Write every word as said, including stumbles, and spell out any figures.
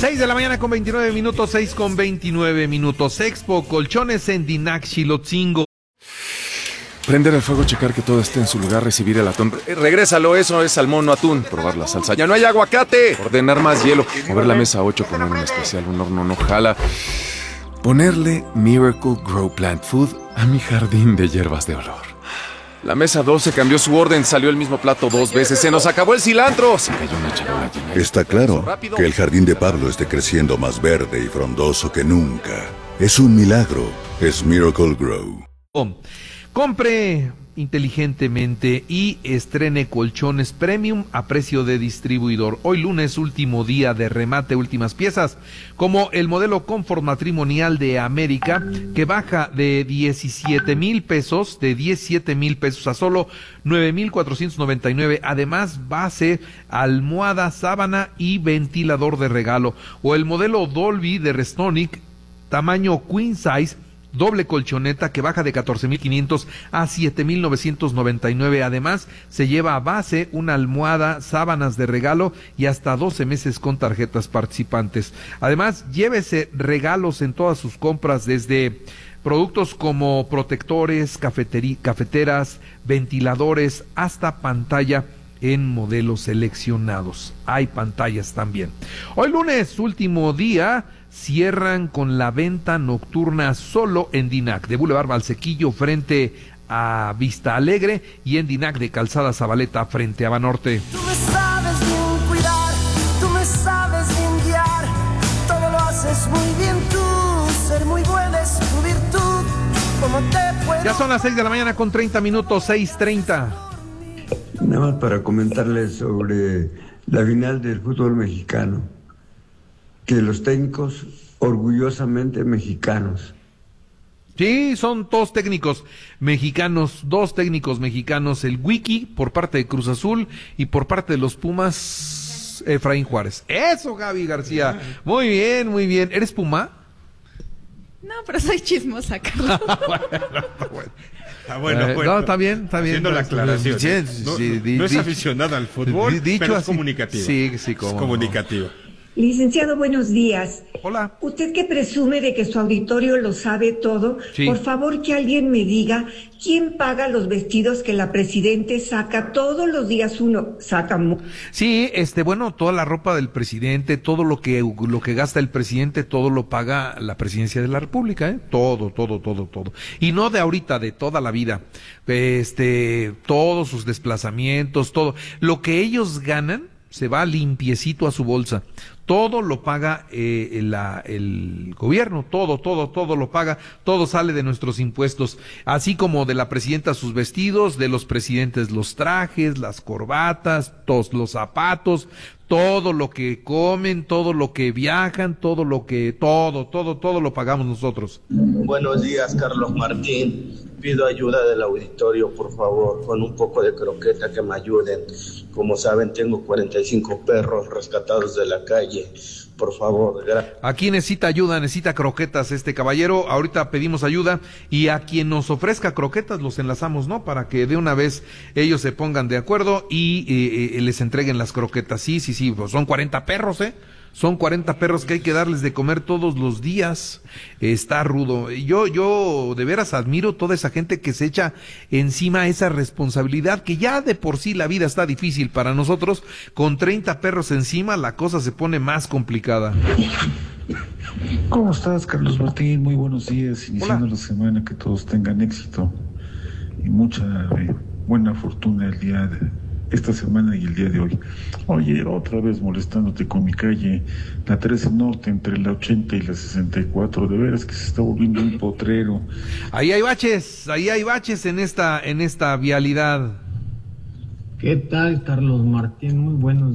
seis de la mañana con veintinueve minutos, seis con veintinueve minutos. Expo Colchones en Dinac, Xilotzingo. Prender el fuego, checar que todo esté en su lugar, recibir el atún. Eh, regrésalo, eso es salmón, no atún. Probar la salsa. ¡Ya no hay aguacate! Ordenar más hielo. Mover la mesa ocho, poner un especial, un horno no jala. Ponerle Miracle Grow Plant Food a mi jardín de hierbas de olor. La mesa doce cambió su orden, salió el mismo plato dos veces. ¡Se nos acabó el cilantro! Se cayó una charola llena. Está claro que el jardín de Pablo esté creciendo más verde y frondoso que nunca. Es un milagro. Es Miracle Grow. Oh. Compre inteligentemente y estrene colchones premium a precio de distribuidor. Hoy lunes, último día de remate, últimas piezas, como el modelo Comfort Matrimonial de América, que baja de diecisiete mil pesos, de diecisiete mil pesos a solo nueve mil cuatrocientos noventa y nueve. Además, base, almohada, sábana y ventilador de regalo. O el modelo Dolby de Restonic, tamaño queen size, doble colchoneta, que baja de catorce mil quinientos a siete mil novecientos noventa y nueve. Además, se lleva a base una almohada, sábanas de regalo y hasta doce meses con tarjetas participantes. Además, llévese regalos en todas sus compras, desde productos como protectores, cafeteras, ventiladores, hasta pantalla en modelos seleccionados. Hay pantallas también. Hoy lunes, último día, cierran con la venta nocturna solo en Dinac, de Boulevard Valsequillo frente a Vista Alegre, y en Dinac de Calzada Zabaleta frente a Banorte. Tú me sabes bien cuidar, tú me sabes bien guiar, todo lo haces muy bien tú, ser muy buena es tu virtud, como te puedo... Ya son las seis de la mañana con treinta minutos, seis treinta. Nada más para comentarles sobre la final del fútbol mexicano, que los técnicos orgullosamente mexicanos. Sí, son dos técnicos mexicanos, dos técnicos mexicanos, el Wiki por parte de Cruz Azul y por parte de los Pumas, Efraín Juárez. Eso, Gaby García. Muy bien, muy bien. ¿Eres Puma? No, pero soy chismosa, Carlos. bueno, bueno. Ah, bueno, eh, bueno. No, está bien, está bien. Haciendo la aclaración. Sí, ¿eh? sí, no, sí, no, di, no es di, aficionada al fútbol, dicho pero es así, comunicativa. Sí, sí, cómo es no. comunicativa. Licenciado, buenos días. Hola. Usted que presume de que su auditorio lo sabe todo, sí. Por favor que alguien me diga quién paga los vestidos que la presidente saca todos los días. Uno saca. Sí, este, bueno, toda la ropa del presidente, todo lo que lo que gasta el presidente, todo lo paga la presidencia de la República, ¿eh? Todo, todo, todo, todo. Y no de ahorita, de toda la vida. Este, todos sus desplazamientos, todo. Lo que ellos ganan se va limpiecito a su bolsa. Todo lo paga eh, la, el gobierno, todo, todo, todo lo paga, todo sale de nuestros impuestos, así como de la presidenta sus vestidos, de los presidentes los trajes, las corbatas, todos los zapatos, todo lo que comen, todo lo que viajan, todo lo que, todo, todo, todo lo pagamos nosotros. Buenos días, Carlos Martín. Pido ayuda del auditorio, por favor, con un poco de croqueta que me ayuden. Como saben, tengo cuarenta y cinco perros rescatados de la calle. Por favor, gracias. Aquí necesita ayuda, necesita croquetas este caballero. Ahorita pedimos ayuda y a quien nos ofrezca croquetas los enlazamos, ¿no? Para que de una vez ellos se pongan de acuerdo y eh, eh, les entreguen las croquetas. Sí, sí, sí, pues son cuarenta perros, ¿eh? Son cuarenta perros que hay que darles de comer todos los días. Está rudo. Yo, yo de veras admiro toda esa gente que se echa encima esa responsabilidad, que ya de por sí la vida está difícil para nosotros. Con treinta perros encima la cosa se pone más complicada. ¿Cómo estás, Carlos Martín? Muy buenos días. Iniciando Hola. La semana, que todos tengan éxito y mucha eh, buena fortuna el día de esta semana y el día de hoy. Oye, otra vez molestándote con mi calle, la trece Norte, entre la ochenta y la sesenta y cuatro, de veras que se está volviendo un potrero. Ahí hay baches, ahí hay baches en esta, en esta vialidad. ¿Qué tal, Carlos Martín? Muy buenos